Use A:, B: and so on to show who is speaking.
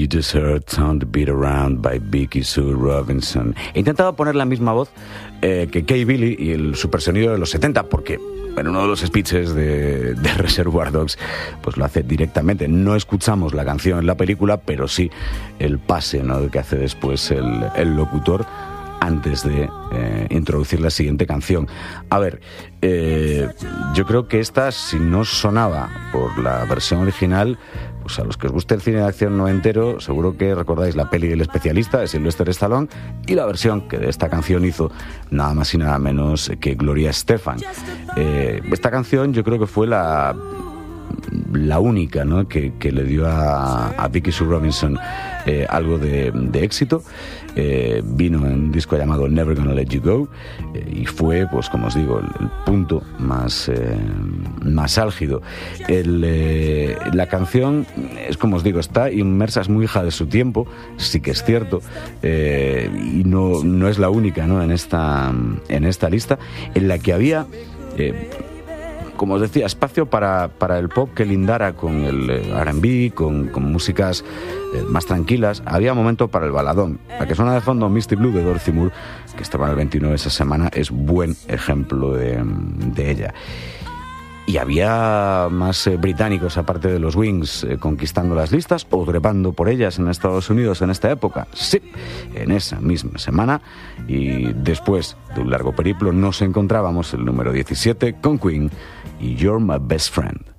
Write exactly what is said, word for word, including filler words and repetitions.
A: just heard Turn the Beat Around by Vicky Sue Robinson. He intentado poner la misma voz eh, que Kay Billy y el supersonido de los setenta, porque en uno de los speeches de, de Reservoir Dogs pues lo hace directamente. No escuchamos la canción en la película, pero sí el pase, ¿no?, que hace después el, el locutor antes de eh, introducir la siguiente canción. A ver, eh, yo creo que esta, si no sonaba por la versión original, pues a los que os guste el cine de acción noventero, seguro que recordáis la peli del Especialista de Sylvester Stallone y la versión que de esta canción hizo nada más y nada menos que Gloria Estefan. Eh, esta canción yo creo que fue la la única, ¿no?, que, que le dio a, a Vicky Sue Robinson eh, algo de, de éxito. Eh, vino en un disco llamado Never Gonna Let You Go eh, y fue, pues como os digo, el, el punto más, eh, más álgido. El, eh, la canción es, como os digo, está inmersa, es muy hija de su tiempo, sí que es cierto, eh, y no, no es la única, ¿no?, en esta, en esta lista, en la que había... Eh, como os decía, espacio para, para el pop que lindara con el R and B, con, con músicas eh, más tranquilas. Había momento para el baladón. La que suena de fondo, Misty Blue, de Dorothy Moore, que estaba en el veintinueve esa semana, es buen ejemplo de, de ella. Y había más eh, británicos, aparte de los Wings, eh, conquistando las listas o trepando por ellas en Estados Unidos en esta época. Sí, en esa misma semana. Y después de un largo periplo nos encontrábamos el número diecisiete con Queen y You're My Best Friend.